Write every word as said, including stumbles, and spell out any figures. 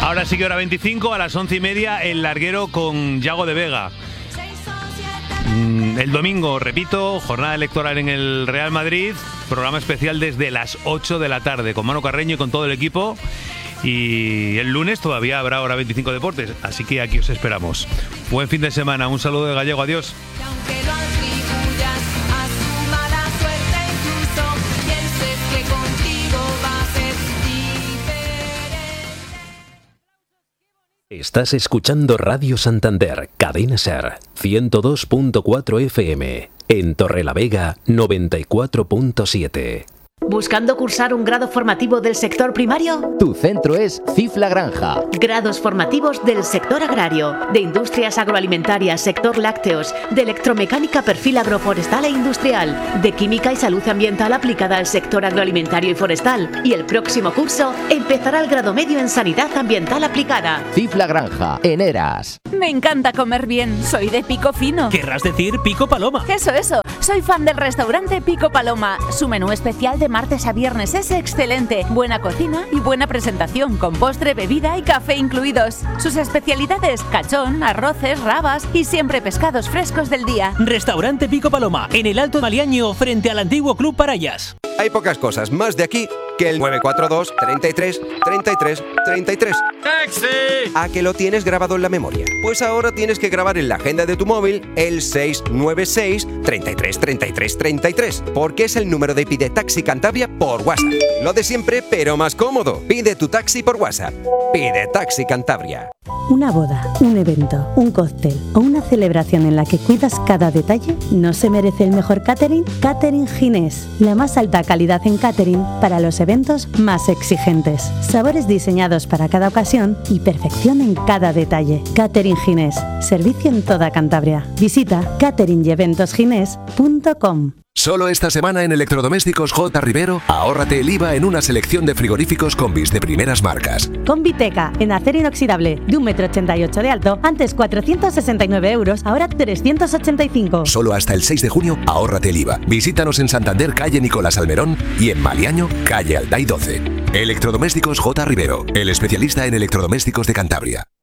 Ahora sí que hora veinticinco, a las once y media, El Larguero con Yago de Vega. El domingo, repito, jornada electoral en el Real Madrid, programa especial desde las ocho de la tarde con Manu Carreño y con todo el equipo. Y el lunes todavía habrá hora veinticinco deportes, así que aquí os esperamos. Buen fin de semana, un saludo de Gallego, adiós. Estás escuchando Radio Santander, Cadena Ser, ciento dos punto cuatro F M, en Torrelavega, noventa y cuatro punto siete. ¿Buscando cursar un grado formativo del sector primario? Tu centro es C I F La Granja. Grados formativos del sector agrario, de industrias agroalimentarias, sector lácteos, de electromecánica, perfil agroforestal e industrial, de química y salud ambiental aplicada al sector agroalimentario y forestal. Y el próximo curso empezará el grado medio en sanidad ambiental aplicada. C I F La Granja, en Eras. Me encanta comer bien, soy de Pico Fino. Querrás decir Pico Paloma. Eso, eso. Soy fan del restaurante Pico Paloma. Su menú especial de martes a viernes es excelente. Buena cocina y buena presentación, con postre, bebida y café incluidos. Sus especialidades: cachón, arroces, rabas y siempre pescados frescos del día. Restaurante Pico Paloma, en el Alto Maliaño, frente al antiguo Club Parayas. Hay pocas cosas más de aquí que el nueve cuatro dos, treinta y tres, treinta y tres, treinta y tres. ¡Taxi! ¿A que lo tienes grabado en la memoria? Pues ahora tienes que grabar en la agenda de tu móvil el seis nueve seis, treinta y tres, treinta y tres, treinta y tres, porque es el número de Pide Taxi Cantabria por WhatsApp. Lo de siempre, pero más cómodo. Pide tu taxi por WhatsApp. Pide Taxi Cantabria. Una boda, un evento, un cóctel o una celebración en la que cuidas cada detalle, ¿no se merece el mejor catering? Catering Ginés, la más alta calidad en catering para los eventos más exigentes. Sabores diseñados para cada ocasión y perfección en cada detalle. Catering Ginés, servicio en toda Cantabria. Visita catering y eventos ginés punto com. Solo esta semana en Electrodomésticos J. Rivero, ahórrate el I V A en una selección de frigoríficos Combis de primeras marcas. Combiteca, en acero inoxidable, de un metro ochenta y ocho de alto, antes cuatrocientos sesenta y nueve euros, ahora trescientos ochenta y cinco. Solo hasta el seis de junio, ahórrate el I V A. Visítanos en Santander, calle Nicolás Almerón, y en Maliaño, calle Alday doce. Electrodomésticos J. Rivero, el especialista en electrodomésticos de Cantabria.